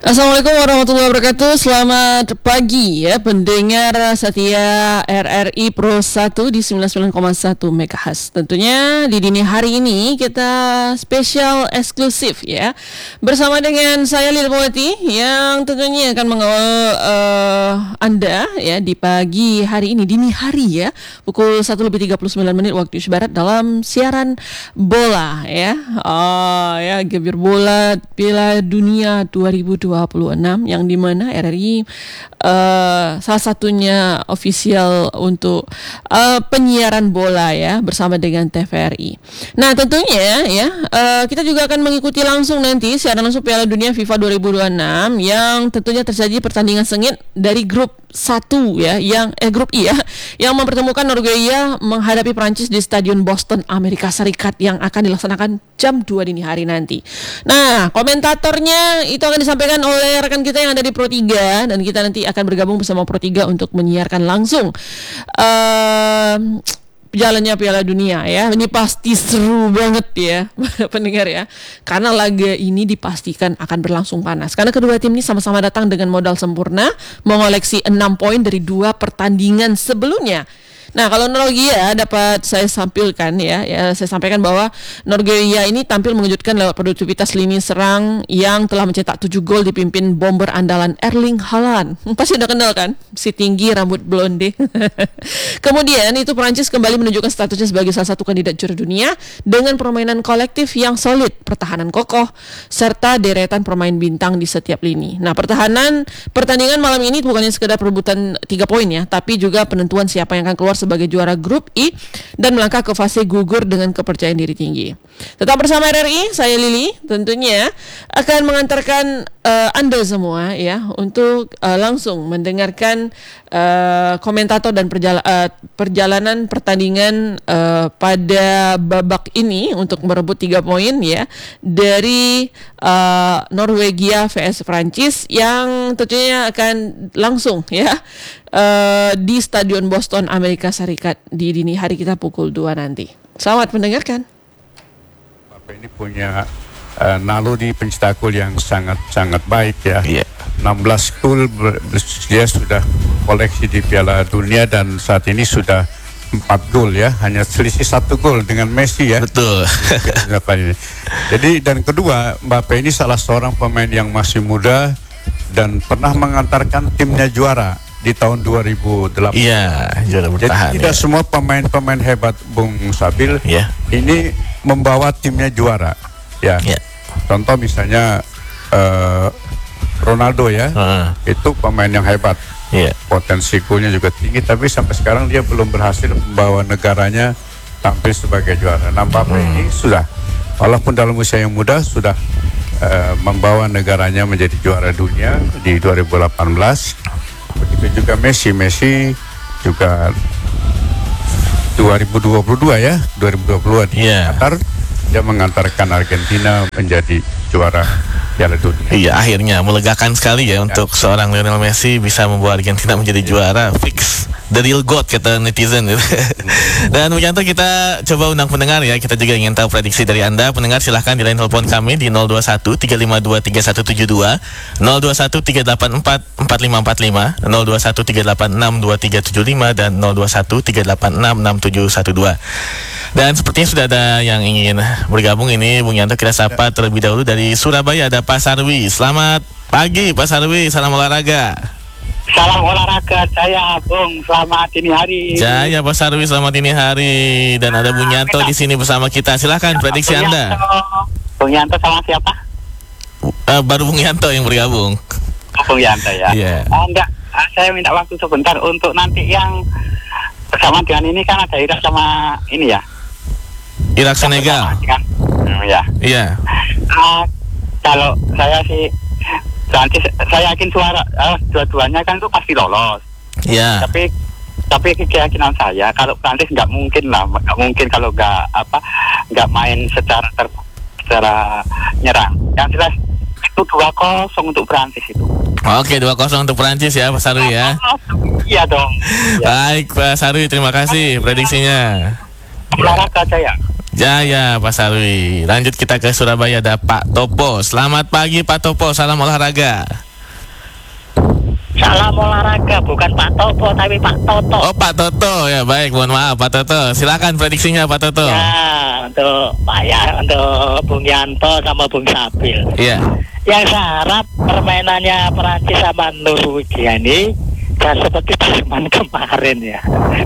Assalamualaikum warahmatullahi wabarakatuh. Selamat pagi ya pendengar setia RRI Pro 1 di 99,1 MHz. Tentunya di dini hari ini kita spesial eksklusif ya bersama dengan saya Lilmawati yang tentunya akan mengawal Anda ya di pagi hari ini, dini hari ya, pukul 1:39 waktu Indonesia Barat dalam siaran bola ya. Gebir bola Piala Dunia 2026 yang dimana RRI salah satunya official untuk penyiaran bola ya bersama dengan TVRI. Nah tentunya ya kita juga akan mengikuti langsung nanti siaran langsung Piala Dunia FIFA 2026 yang tentunya terjadi pertandingan sengit dari grup 1 ya, grup I ya, yang mempertemukan Norwegia menghadapi Prancis di Stadion Boston, Amerika Serikat yang akan dilaksanakan jam 2 dini hari nanti. Nah, komentatornya itu akan disampaikan oleh rekan kita yang ada di Pro 3 dan kita nanti akan bergabung bersama Pro 3 untuk menyiarkan langsung jalannya Piala Dunia ya. Ini pasti seru banget ya pendengar ya, karena laga ini dipastikan akan berlangsung panas karena kedua tim ini sama-sama datang dengan modal sempurna mengoleksi 6 poin dari 2 pertandingan sebelumnya. Nah, kalau Norwegia dapat saya sampaikan ya, saya sampaikan bahwa Norwegia ini tampil mengejutkan lewat produktivitas lini serang yang telah mencetak 7 gol dipimpin bomber andalan Erling Haaland. Pasti udah kenal kan? Si tinggi rambut blonde. Kemudian itu Prancis kembali menunjukkan statusnya sebagai salah satu kandidat juara dunia dengan permainan kolektif yang solid, pertahanan kokoh, serta deretan pemain bintang di setiap lini. Nah, pertandingan malam ini bukannya sekedar perebutan 3 poin ya, tapi juga penentuan siapa yang akan keluar sebagai juara grup I dan melangkah ke fase gugur dengan kepercayaan diri tinggi. Tetap bersama RRI, saya Lili tentunya akan mengantarkan Anda semua ya untuk langsung mendengarkan komentator dan perjalanan pertandingan pada babak ini untuk merebut 3 poin ya dari Norwegia vs Prancis yang tentunya akan langsung ya di Stadion Boston, Amerika Serikat di dini hari kita pukul 2 nanti. Selamat mendengarkan. Bapak ini punya naluri pencetak gol yang sangat baik ya. Yeah. 16 gol dia sudah koleksi di Piala Dunia dan saat ini sudah 4 gol ya, hanya selisih 1 gol dengan Messi ya. Betul. Jadi dan kedua, Mbappe ini salah seorang pemain yang masih muda dan pernah mengantarkan timnya juara di tahun 2008. Iya, juara bertahan. Jadi tidak semua pemain-pemain hebat Bung Sabil ini membawa timnya juara. Ya. Contoh misalnya Ronaldo ya. Itu pemain yang hebat. Potensi golnya juga tinggi, tapi sampai sekarang dia belum berhasil membawa negaranya tampil sebagai juara. Nah, Mbappe ini sudah, walaupun dalam usia yang muda sudah membawa negaranya menjadi juara dunia di 2018. Begitu juga Messi juga 2022 ya, 2022 di Qatar dia mengantarkan Argentina menjadi juara Piala Dunia. Iya, akhirnya melegakan sekali ya untuk seorang Lionel Messi bisa membawa Argentina menjadi juara fix. The real God kata netizen. Dan Wijanto, kita coba undang pendengar ya. Kita juga ingin tahu prediksi dari Anda. Pendengar silahkan di line telepon kami di 021 352 3172, 021 384 4545, 021 386 2375 dan 021 386 6712. Dan sepertinya sudah ada yang ingin bergabung ini, Bung Yanto. Kita sapa terlebih dahulu dari Surabaya ada Pak Sarwi. Selamat pagi Pak Sarwi, salam olahraga. Salam olahraga saya, Bung. Selamat dini hari. Jaya Pak Sarwi, selamat dini hari. Dan ada Bung Yanto di sini bersama kita. Silakan prediksi Anda. Bung Yanto sama siapa? Baru Bung Yanto yang bergabung. Bung Yanto ya. Enggak, saya minta waktu sebentar untuk nanti yang bersama dengan ini kan ada Irak sama ini ya. Irak Senegal. Iya. Kalau saya sih nanti saya yakin dua-duanya kan itu pasti lolos. Iya. Tapi keyakinan saya kalau Prancis nggak mungkin kalau nggak main secara nyerang. Yang jelas itu 2-0 untuk Prancis itu. Oke, 2-0 untuk Prancis ya Pak Sarwi ya. Iya dong. Baik Pak Sarwi, terima kasih prediksinya. Olahraga saya. Jaya, Pak Sarwi. Lanjut kita ke Surabaya, ada Pak Topo. Selamat pagi Pak Topo, salam olahraga. Salam olahraga, bukan Pak Topo tapi Pak Toto. Oh Pak Toto, ya baik, mohon maaf Pak Toto. Silakan prediksinya Pak Toto. Ya, untuk untuk Bung Yanto sama Bung Sabil. Iya. Yang saya harap permainannya Perancis sama Norwegia ini jangan seperti Jerman kemarin ya.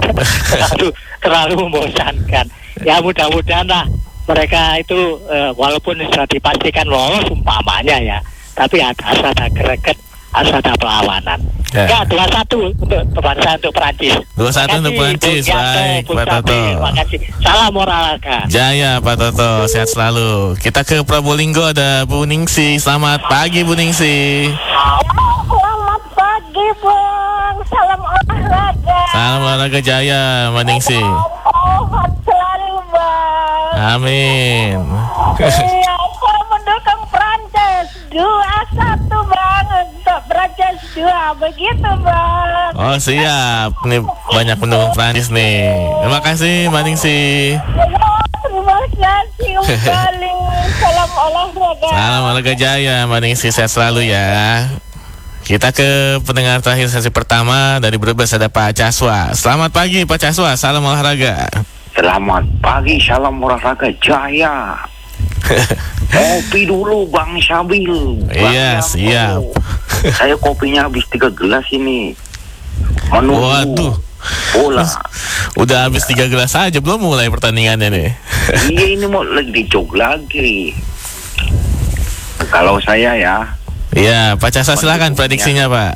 terlalu membosankan. Ya mudah-mudahan lah mereka itu walaupun sudah dipastikan lolos umpamanya ya, tapi ada greget, ada perlawanan. Ya 2-1 untuk bangsa, untuk Perancis. 2-1 untuk Perancis. Baik Pak Toto. Terima kasih. Salam olahraga. Jaya Pak Toto, sehat selalu. Kita ke Probolinggo, ada Bu Ningsi. Selamat pagi Bu Ningsi. Selamat pagi Bang, salam olahraga. Salam olahraga Jaya Mbak Ningsi. Sehat selalu Bang. Amin. Iya, saya mendukung Prancis 2-1 Bang, untuk Prancis 2, begitu Bang. Oh siap, ini banyak pendukung Prancis nih. Terima kasih Mbak Ningsi. Terima kasih kembali. Salam olahraga. Salam olahraga Jaya Mbak Ningsi, sehat selalu ya. Kita ke pendengar terakhir sesi pertama dari Brebes, ada Pak Caswa. Selamat pagi Pak Caswa, salam olahraga. Selamat pagi, salam olahraga Jaya. Kopi dulu Bang Sabil. Iya siap. Saya kopinya habis 3 gelas ini. Menunggu Waduh, bola. udah habis 3 gelas aja, belum mulai pertandingannya nih. Iya, ini mau lagi dicok lagi. Kalau saya ya, Iya Pak Caswa, silakan prediksinya Pak.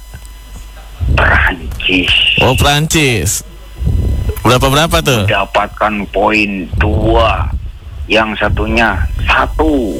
Prancis Oh Prancis. Berapa tuh? dapatkan poin 2, yang satunya 1.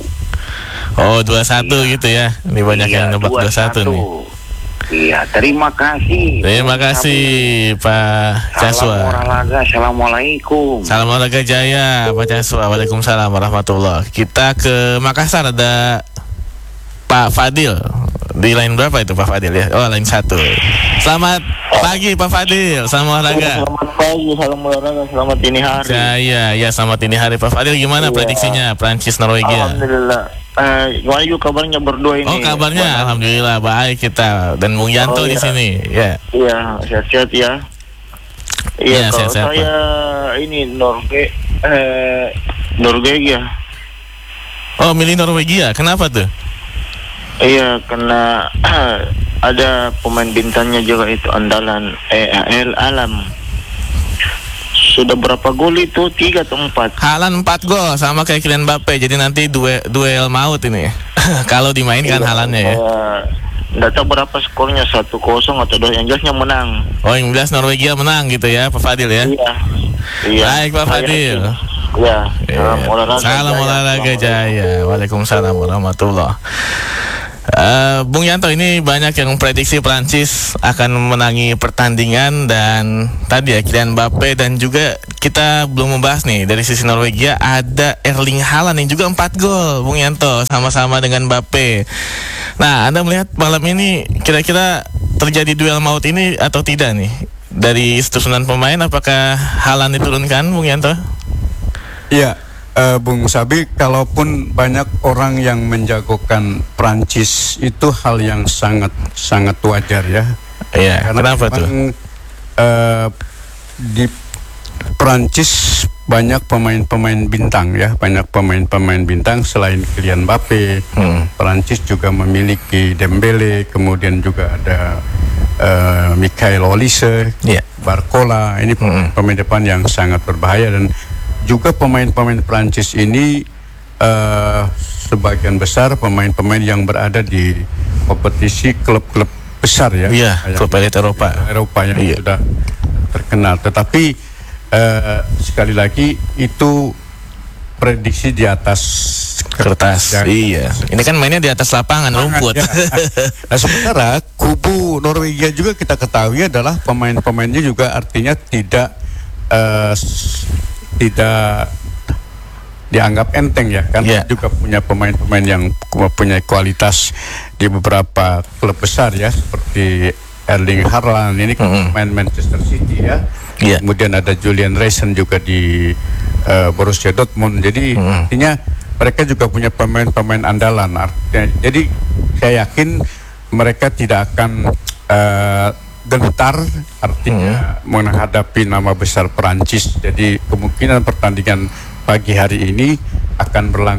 Oh 2-1 gitu ya. Ini banyak yang nebak 2-1 nih. Iya, terima kasih. Terima kasih Pak Caswa. Salam olahraga, assalamualaikum. Salam olahraga Jaya Pak Caswa. Waalaikumsalam warahmatullahi. Kita ke Makassar, ada Pak Fadil. Di line berapa itu Pak Fadil ya? Oh line 1. Selamat pagi Pak Fadil, salam olahraga. Selamat pagi, salam olahraga, selamat dini hari. Jaya, ya selamat dini hari Pak Fadil. Gimana prediksinya Prancis Norwegia? Alhamdulillah. Gimana juga kabarnya berdua ini? Oh kabarnya alhamdulillah baik kita, dan Bung Yanto di sini. Ya. Iya, sehat-sehat ya. Iya, Kalau sehat-sehat, saya ini Norwegia. Oh milih Norwegia, kenapa tuh? Iya, karena ada pemain bintangnya juga itu andalan Alam. Sudah berapa gol itu? 3 atau 4? Haaland 4 gol sama kayak Kylian Mbappe. Jadi nanti duel maut ini. Kalau dimainkan Haalandnya ya. Nggak tahu berapa skornya, 1-0 atau 2, yang jelasnya menang. Oh yang jelas Norwegia menang gitu ya Pak Fadil ya. Iya. Baik Pak Fadil. Iya. Salam olahraga Jaya. Waalaikumsalam warahmatullahi. Bung Yanto, ini banyak yang memprediksi Prancis akan menangi pertandingan, dan tadi ya Kylian Mbappe, dan juga kita belum membahas nih dari sisi Norwegia ada Erling Haaland yang juga 4 gol Bung Yanto sama-sama dengan Mbappe. Nah Anda melihat malam ini kira-kira terjadi duel maut ini atau tidak nih? Dari susunan pemain apakah Haaland diturunkan Bung Yanto? Iya, Bung Sabi, kalaupun banyak orang yang menjagokan Prancis, itu hal yang sangat wajar ya. Iya. Karena kenapa tuh? Di Prancis banyak pemain-pemain bintang ya, banyak pemain-pemain bintang selain Kylian Mbappe. Prancis juga memiliki Dembele, kemudian juga ada Michael Olise, Barcola. Ini pemain depan yang sangat berbahaya, dan juga pemain-pemain Prancis ini sebagian besar pemain-pemain yang berada di kompetisi klub-klub besar ya. Iya, klub elit Eropa yang sudah terkenal. Tetapi sekali lagi itu prediksi di atas kertas. Iya. Ini kan mainnya di atas lapangan rumput. Ya. Nah, sementara kubu Norwegia juga kita ketahui adalah pemain-pemainnya juga artinya tidak dianggap enteng ya, kan juga punya pemain-pemain yang punya kualitas di beberapa klub besar ya, seperti Erling Haaland ini pemain Manchester City ya. Kemudian ada Julian Reisen juga di Borussia Dortmund. Jadi artinya mereka juga punya pemain-pemain andalan. Artinya, jadi saya yakin mereka tidak akan gentar, artinya menghadapi nama besar Perancis. Jadi kemungkinan pertandingan pagi hari ini akan berlangsung